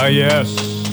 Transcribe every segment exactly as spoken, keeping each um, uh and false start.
Ah, yes.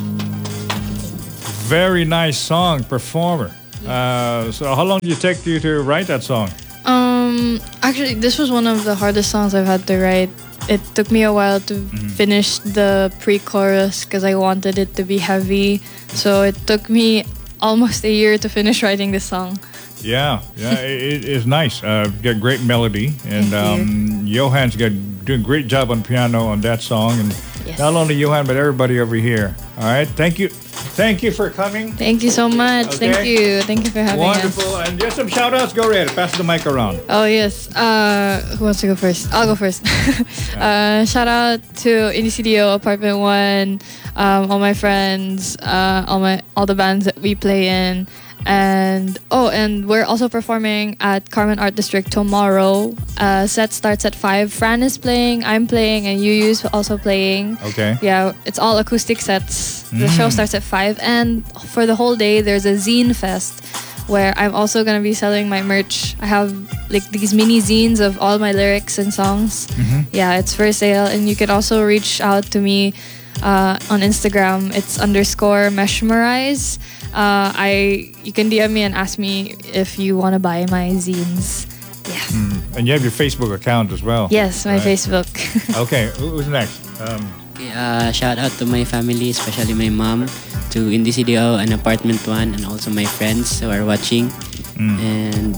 Very nice song, performer. Uh, so how long did it take you to write that song? Um, actually, this was one of the hardest songs I've had to write. It took me a while to mm-hmm. finish the pre-chorus because I wanted it to be heavy. So it took me almost a year to finish writing this song. Yeah, yeah, it, it is nice. Uh, got great melody, and um, Johan's got doing a great job on piano on that song, and yes. Not only Johan but everybody over here. All right, thank you, thank you for coming. Thank you so much. Okay. Thank you, thank you for having Wonderful. us. Wonderful, and just some shout outs. Go ahead, pass the mic around. Oh yes, uh, who wants to go first? I'll go first. uh, shout out to Indie Studio, Apartment One, um, all my friends, uh, all my all the bands that we play in. And oh, and we're also performing at Carmen Art District tomorrow. Uh, set starts at five. Fran is playing, I'm playing, and Yuyu's also playing. Okay. Yeah, it's all acoustic sets. Mm. The show starts at five, and for the whole day there's a zine fest where I'm also gonna be selling my merch. I have like these mini zines of all my lyrics and songs. Mm-hmm. Yeah, it's for sale, and you can also reach out to me uh, on Instagram. It's underscore Meshmerize. Uh, I you can D M me and ask me if you want to buy my zines. Yeah. Mm. And you have your Facebook account as well. Yes, my right? Facebook. Okay, who's next? Um, okay, uh, shout out to my family, especially my mom, to Indie Studio and Apartment One, and also my friends who are watching. Mm. And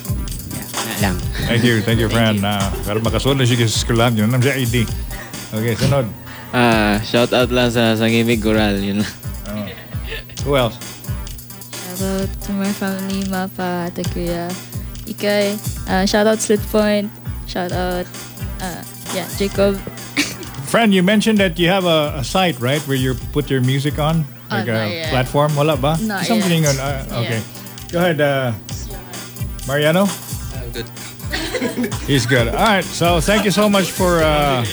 yeah, lang. Thank you, thank you, friend. Para makasunod na siya sa eskwelahan, yun ang siya I D. Okay, sunod. Ah, shout out lang sa Sangimig Coral, yun lang. Oh. Who else? Shout out to my family, Mapa, Takuya, Ikay. Uh, shout out Slit Point. Shout out, uh, yeah, Jacob. Friend, you mentioned that you have a, a site, right, where you put your music on, like uh, a platform. Wala ba? Not Something yet. on. Uh, okay, yeah. Go ahead, uh, Mariano. I'm good. He's good. All right. So thank you so much for. Uh,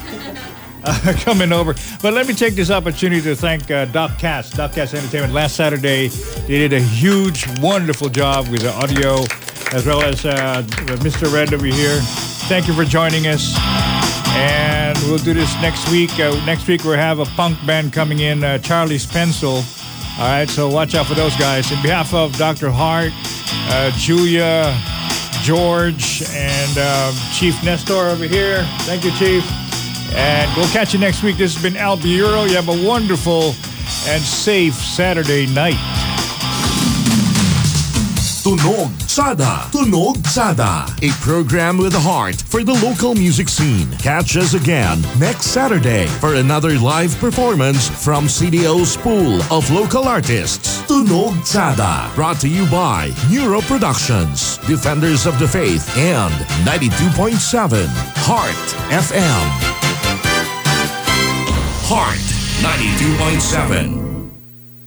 Uh, coming over. But let me take this opportunity to thank uh, Doc Cass, Doc Cass Entertainment. Last Saturday, they did a huge, wonderful job with the audio, as well as uh, Mister Red over here. Thank you for joining us. And we'll do this next week. Uh, next week, we'll have a punk band coming in, uh, Charlie's Pencil. All right, so watch out for those guys. In behalf of Doctor Hart, uh, Julia, George, and uh, Chief Nestor over here. Thank you, Chief. And we'll catch you next week. This has been Al Bureau. You have a wonderful and safe Saturday night. Tunog Sada. Tunog Sada. A program with a heart for the local music scene. Catch us again next Saturday for another live performance from C D O's pool of local artists. Tunog Sada. Brought to you by Neuro Productions, Defenders of the Faith, and ninety-two point seven Heart F M. Heart ninety-two point seven.